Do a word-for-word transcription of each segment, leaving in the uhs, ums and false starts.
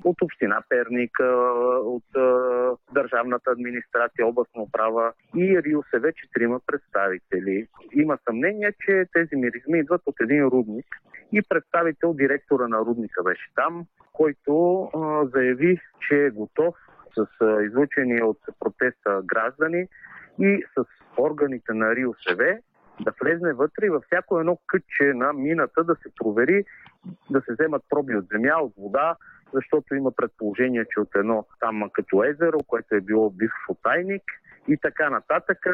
от община Перник, от държавната администрация, областна управа и РИОСВ четирима представители. Има съмнение, че тези миризми идват от един рудник и представител, директора на рудника беше там, който а, заяви, че е готов с а, излъчени от протеста граждани и с органите на РИОСВ да влезне вътре и във всяко едно кътче на мината да се провери, да се вземат проби от земя, от вода, защото има предположение, че от едно там като езеро, което е било бивш отайник и така нататък.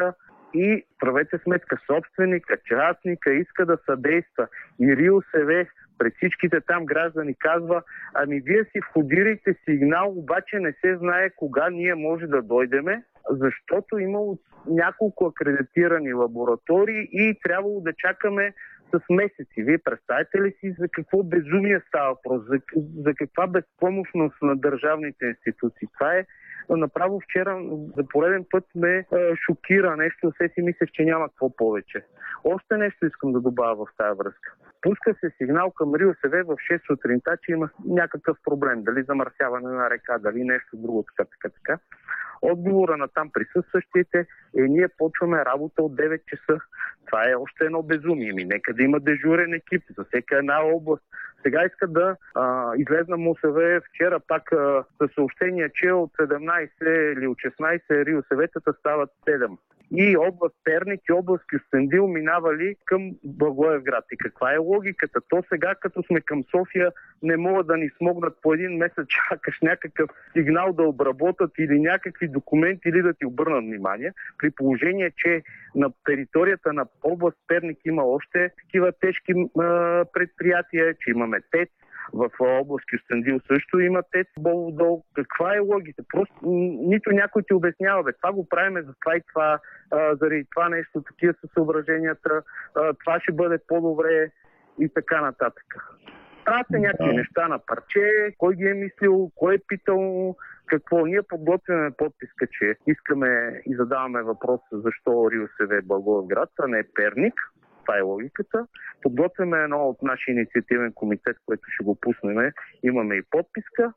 И правете сметка, собственика, частника иска да съдейства и РИОСВ пред всичките там граждани казва: ами вие си входирайте сигнал, обаче не се знае кога ние може да дойдеме, защото имало няколко акредитирани лаборатории и трябвало да чакаме с месеци. Вие представете ли си за какво безумие става въпрос, за, за каква безпомощност на държавните институции? Това е направо вчера за пореден път ме е, шокира нещо, все си мислех, че няма какво повече. Още нещо искам да добавя в тази връзка. Пуска се сигнал към РИОСВ в шест сутринта, че има някакъв проблем, дали замърсяване на река, дали нещо друго, така, така, така. Отговора на там присъстващите е: ние почваме работа от девет часа. Това е още едно безумие. Ми, нека да има дежурен екип за всяка една област. Сега иска да а, излезна МОСВ вчера пак а, със съобщение, че от седемнайсет или от шестнайсет РИОСВ-тата стават седем. И област Перник и област Кюстендил минавали към Благоевград. И каква е логиката? То сега, като сме към София, не могат да ни смогнат по един месец, чакаш някакъв сигнал да обработат или някакви документи, или да ти обърнат внимание, при положение, че на територията на област Перник има още такива тежки а, предприятия, че имаме ТЕЦ. В област Кюстендил също има ТЕЦ, Бобов дол. Каква е логика? Просто нито някой ти обяснява, бе, това го правиме за това и това, а, заради това нещо, такива са съображенията, а, това ще бъде по-добре и така нататък. Правят се някакви неща на парче, кой ги е мислил, кой е питал, какво. Ние подготвяме подписка, че искаме и задаваме въпрос защо РИОСВ е Благоевград, а не е Перник. Това е логиката. Подготвяме едно от нашия инициативен комитет, който ще го пуснем. Имаме и подписка.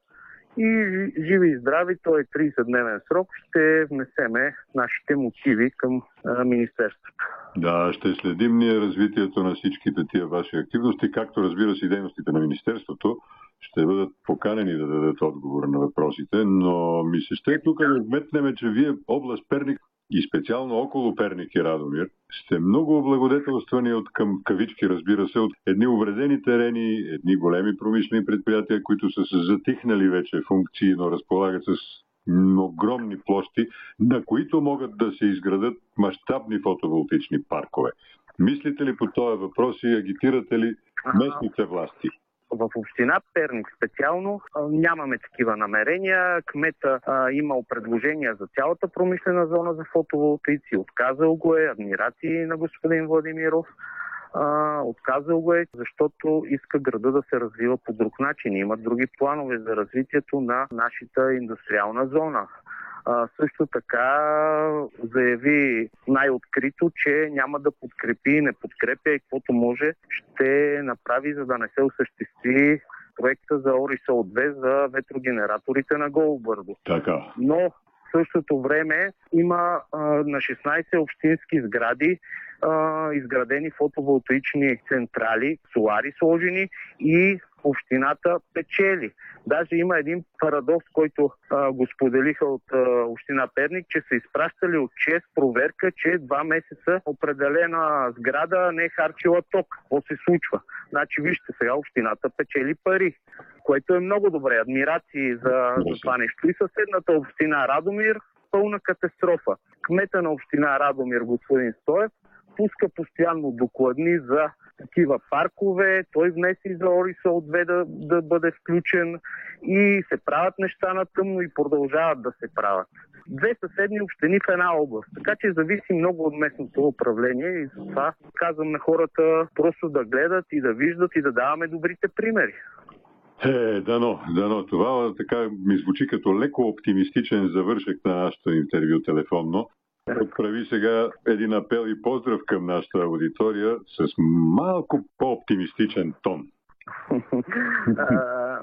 И живи и здрави, той е трийсетдневен срок, ще внесеме нашите мотиви към а, Министерството. Да, ще следим ние развитието на всичките тия ваши активности, както разбира се и дейностите на Министерството. Ще бъдат поканени да дадат отговор на въпросите, но ми се ще тук да вметнем, че вие област Перник и специално около Перник и Радомир сте много облагодетелствани от към кавички, разбира се, от едни увредени терени, едни големи промишлени предприятия, които са се затихнали вече функции, но разполагат с огромни площи, на които могат да се изградат мащабни фотоволтични паркове. Мислите ли по този въпрос и агитирате ли местните власти? В община Перник специално нямаме такива намерения. Кмета а, имал предложения за цялата промишлена зона за фотоволтаици. Отказал го е. Адмирации на господин Владимиров. А, отказал го е, защото иска града да се развива по друг начин. Има други планове за развитието на нашата индустриална зона. А, също така заяви най-открито, че няма да подкрепи и не подкрепя и каквото може ще направи, за да не се осъществи проекта за Орисол две за ветрогенераторите на Голо бърдо. Така. Но в същото време има а, на шестнайсет общински сгради а, изградени фотоволтаични централи, солари сложени и общината печели. Даже има един парадокс, който а, го споделиха от а, община Перник, че са изпращали от ЧЕЗ проверка, че два месеца определена сграда не е харчила ток. Какво се случва? Значи вижте, сега общината печели пари, което е много добре. Адмирации за, за това нещо. И съседната община Радомир, пълна катастрофа. Кмета на община Радомир, господин Стоев, пуска постоянно докладни за такива паркове, той внеси за Орисол две да, да бъде включен и се правят неща на тъмно и продължават да се правят. Две съседни общини в една област. Така че зависи много от местното управление и затова казвам на хората просто да гледат и да виждат и да даваме добрите примери. Е, дано, дано. Това така ми звучи като леко оптимистичен завършек на нашето интервю телефонно. Отправи сега един апел и поздрав към нашата аудитория с малко по-оптимистичен тон.